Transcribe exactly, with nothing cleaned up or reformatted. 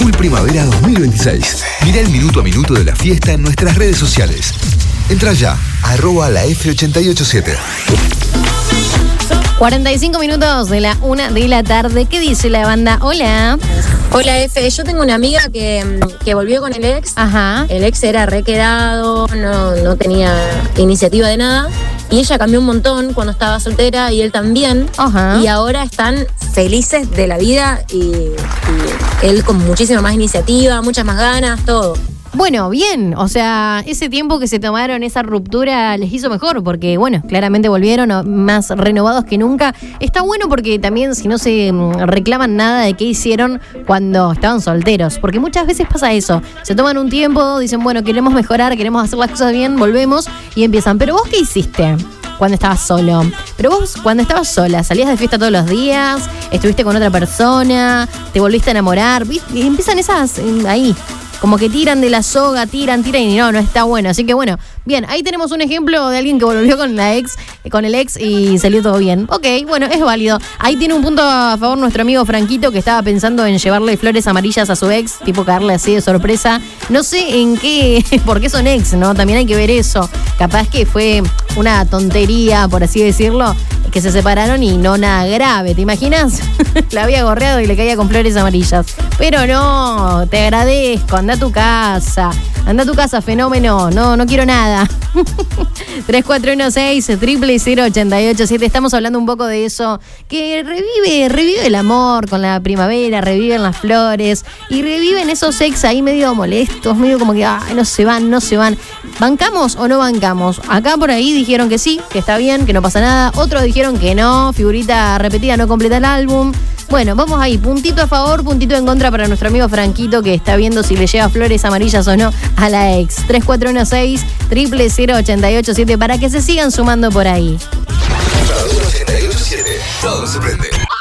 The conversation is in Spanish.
Full Primavera dos mil veintiséis. Mirá el minuto a minuto de la fiesta en nuestras redes sociales. Entra ya, arroba la F ochenta y ocho siete. cuarenta y cinco minutos de la una de la tarde. ¿Qué dice la banda? Hola. Hola, F. Yo tengo una amiga que, que volvió con el ex. Ajá. El ex era requedado, no, no tenía iniciativa de nada. Y ella cambió un montón cuando estaba soltera y él también. Ajá. Y ahora están felices de la vida y, y él con muchísima más iniciativa, muchas más ganas, todo. Bueno, bien, o sea, ese tiempo que se tomaron esa ruptura les hizo mejor, porque bueno, claramente volvieron más renovados que nunca. Está bueno porque también si no se reclaman nada de qué hicieron cuando estaban solteros, porque muchas veces pasa eso, se toman un tiempo, dicen bueno, queremos mejorar, queremos hacer las cosas bien, volvemos y empiezan, pero vos ¿qué hiciste cuando estabas solo? Pero vos cuando estabas sola, salías de fiesta todos los días, estuviste con otra persona, te volviste a enamorar, ¿viste? Y empiezan esas ahí. Como que tiran de la soga, tiran, tiran y no, no está bueno. Así que bueno, bien, ahí tenemos un ejemplo de alguien que volvió con la ex, con el ex y salió todo bien. Ok, bueno, es válido. Ahí tiene un punto a favor nuestro amigo Franquito, que estaba pensando en llevarle flores amarillas a su ex, tipo caerle así de sorpresa. No sé en qué, por qué son ex, ¿no? También hay que ver eso. Capaz que fue una tontería, por así decirlo, que se separaron y no nada grave. ¿Te imaginas? La había gorreado y le caía con flores amarillas. Pero no, te agradezco, anda a tu casa. Anda a tu casa, fenómeno. No, no quiero nada. tres cuatro uno seis, triple cero ochenta y ocho siete. Estamos hablando un poco de eso. Que revive, revive el amor con la primavera, reviven las flores y reviven esos ex ahí medio molestos, medio como que ay, no se van, no se van. ¿Bancamos o no bancamos? Acá por ahí dijeron que sí, que está bien, que no pasa nada. Otros dijeron que no, figurita repetida, no completa el álbum. Bueno, vamos ahí, puntito a favor, puntito en contra para nuestro amigo Franquito, que está viendo si le lleva flores amarillas o no a la ex. tres cuatro uno seis, triple cero ochenta y ocho siete para que se sigan sumando por ahí. ochenta y ocho siete. Todo se prende.